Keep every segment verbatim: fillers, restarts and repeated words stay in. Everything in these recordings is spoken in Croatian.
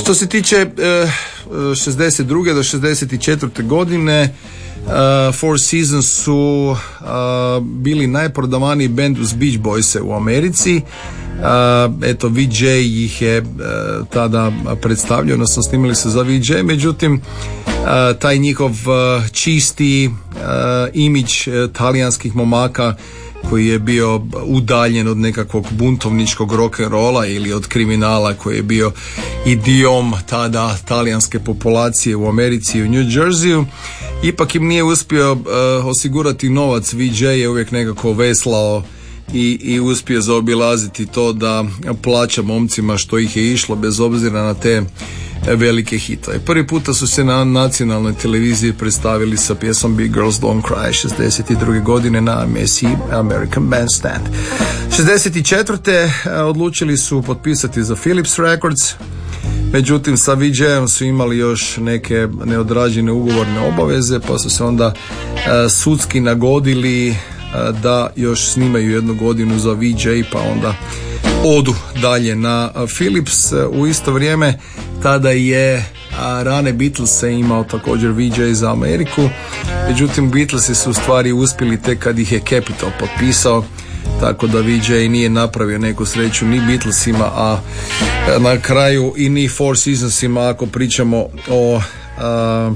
Što se tiče uh, šezdeset druge do šezdeset četvrte godine, Uh, Four Seasons su uh, bili najprodavaniji bend uz Beach Boyse u Americi. Uh, eto, V J ih je uh, tada predstavljao, odnosno snimili se za V J, međutim uh, taj njihov uh, čisti uh, imidž uh, talijanskih momaka koji je bio udaljen od nekakvog buntovničkog rock'n'rolla ili od kriminala koji je bio idiom tada talijanske populacije u Americi i u New Jerseyu, ipak im nije uspio uh, osigurati novac. V J je uvijek nekako veslao i, i uspio zaobilaziti to da plaća momcima što ih je išlo bez obzira na te velike hitove. Prvi puta su se na nacionalnoj televiziji predstavili sa pjesom Big Girls Don't Cry šezdeset druge godine na M S C American Bandstand. šezdeset četvrte odlučili su potpisati za Philips Records, međutim sa V J-om su imali još neke neodrađene ugovorne obaveze, pa su se onda uh, sudski nagodili uh, da još snimaju jednu godinu za V J, pa onda odu dalje na uh, Philips. Uh, u isto vrijeme tada je a, rane Beatlese imao također V J za Ameriku, međutim Beatlesi su u stvari uspjeli tek kad ih je Capitol potpisao, tako da V J nije napravio neku sreću ni Beatlesima, a na kraju i ni Four Seasonsima ako pričamo o a,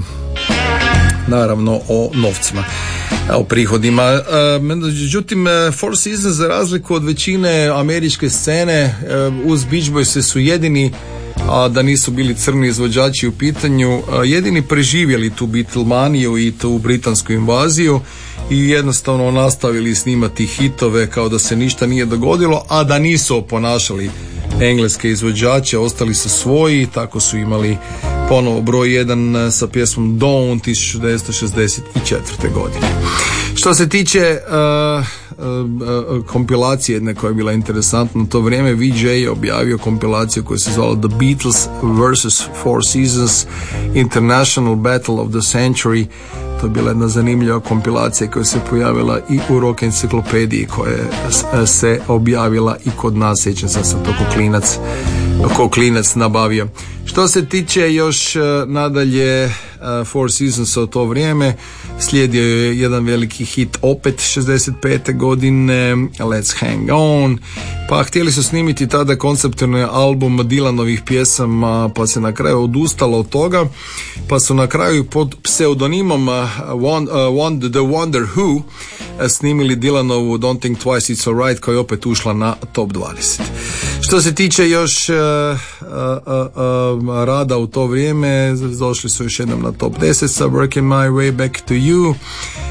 naravno o novcima, o prihodima. Međutim, Four Seasons za razliku od većine američke scene uz Beach Boyse su jedini, a da nisu bili crni izvođači u pitanju, jedini preživjeli tu Beatlemaniju i tu britansku invaziju i jednostavno nastavili snimati hitove kao da se ništa nije dogodilo, a da nisu oponašali engleske izvođače, ostali su svoji, tako su imali ponovo broj jedan sa pjesmom Dawn tisuću devetsto šezdeset četvrte godine. Što se tiče uh, uh, uh, kompilacije jedne koja je bila interesantna u to vrijeme, V J je objavio kompilaciju koja se zvala The Beatles versus Four Seasons International Battle of the Century. To je bila jedna zanimljiva kompilacija koja se pojavila i u rock enciklopediji koja je se objavila i kod nas, sjećam sam sam to ko klinac, ko klinac nabavio. Što se tiče još uh, nadalje uh, Four Seasons u to vrijeme, slijedio je jedan veliki hit opet šezdeset pete godine, Let's Hang On, pa htjeli su snimiti tada konceptualni album Dylanovih pjesama, pa se na kraju odustalo od toga, pa su na kraju pod pseudonimom uh, One, uh, One, The Wonder Who uh, snimili Dylanovu Don't Think Twice It's Alright, koja je opet ušla na top dvadeset. Što se tiče još uh, uh, uh, uh, rada u to vrijeme, došli su još jednom na top deset sa Working My Way Back to You. Uh,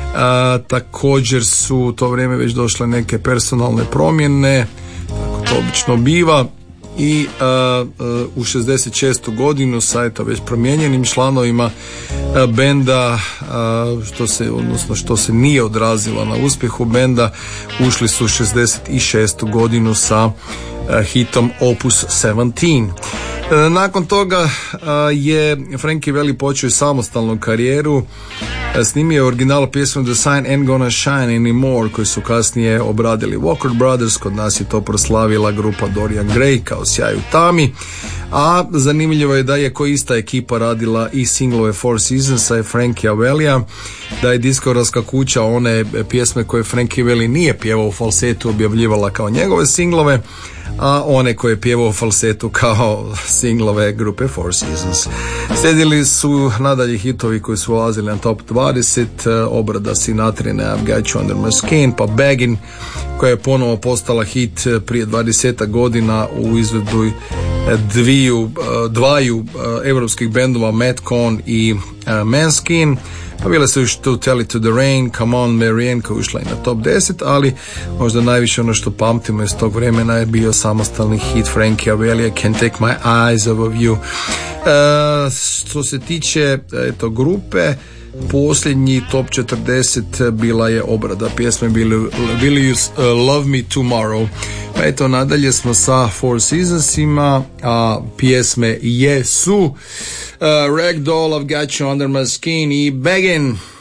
također su u to vrijeme već došle neke personalne promjene, tako to obično biva, i uh, uh, u šezdeset šestu godinu sa eto već promijenjenim članovima uh, benda, uh, što se odnosno što se nije odrazilo na uspjehu benda, ušli su u šezdeset šestu godinu sa uh, hitom Opus sedamnaest. Uh, nakon toga uh, je Frankie Valli počeo samostalnu karijeru. Uh, snimio je original pjesmu The Sign Ain't Gonna Shine Anymore, koji su kasnije obradili Walker Brothers. Kod nas je to proslavila grupa Dorian Gray kao Sjaj u tami, a zanimljivo je da je ko ista ekipa radila i singlove Four Seasonsa i Frankia Vallija, da je diskografska kuća one pjesme koje Frankie Valli nije pjevao u falsetu objavljivala kao njegove singlove, a one koje je pjevao u falsetu kao singlove grupe Four Seasons. Slijedili su nadalje hitovi koji su ulazili na top dvadeset, obrada Sinatrine I've Got You Under My Skin, pa Beggin', koja je ponovo postala hit prije dvadeset godina u izvedbu dviju, dvaju evropskih bendova Metcon i Manskin. Pa bile su još To Tell It To The Rain, Come On Marianne, koja je ušla i na top deset, ali možda najviše ono što pamtimo iz tog vremena je bio samostalni hit Frankia Vallija, Can't Take My Eyes Off of You. Uh, što se tiče eto, grupe, posljednji top četrdeset bila je obrada pjesme Will You uh, Love Me Tomorrow. Pa eto, nadalje smo sa Four Seasonsima, a pjesme jesu uh, Ragdoll, I've Got You Under My Skin i Beggin'.